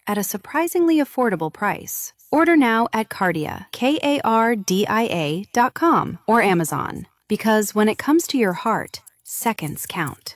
at a surprisingly affordable price. Order now at Kardia, KARDIA.com or Amazon. Because when it comes to your heart, seconds count.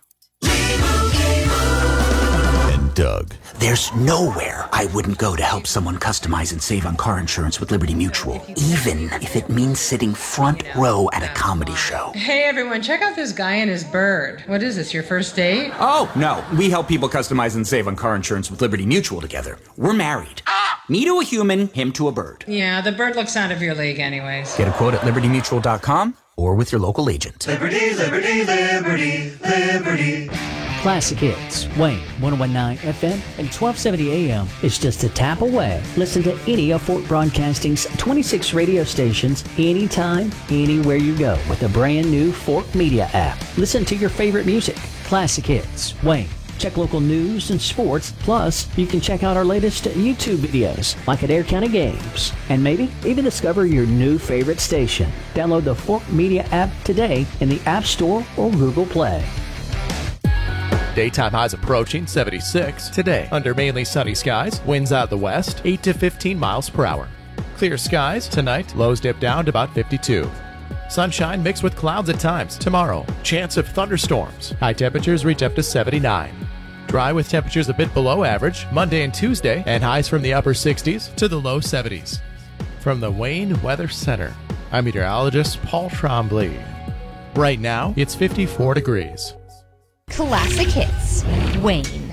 And Doug. There's nowhere I wouldn't go to help someone customize and save on car insurance with Liberty Mutual, even if it means sitting front row at a comedy show. Hey everyone, check out this guy and his bird. What is this, your first date? Oh, no. We help people customize and save on car insurance with Liberty Mutual together. We're married. Me to a human, him to a bird. Yeah, the bird looks out of your league anyways. Get a quote at libertymutual.com or with your local agent. Liberty, liberty, liberty, liberty. Classic hits, Wayne, 101.9 FM and 1270 AM is just a tap away. Listen to any of Fort Broadcasting's 26 radio stations anytime, anywhere you go with the brand new Fort Media app. Listen to your favorite music. Classic hits, Wayne. Check local news and sports. Plus, you can check out our latest YouTube videos, like at Air County Games. And maybe even discover your new favorite station. Download the Fort Media app today in the App Store or Google Play. Daytime highs approaching 76 today. Under mainly sunny skies, winds out of the west, 8 to 15 miles per hour. Clear skies tonight, lows dip down to about 52. Sunshine mixed with clouds at times. Tomorrow, chance of thunderstorms. High temperatures reach up to 79. Dry with temperatures a bit below average Monday and Tuesday, and highs from the upper 60s to the low 70s. From the Wayne Weather Center, I'm meteorologist Paul Trombley. Right now, it's 54 degrees. Classic hits, Wayne.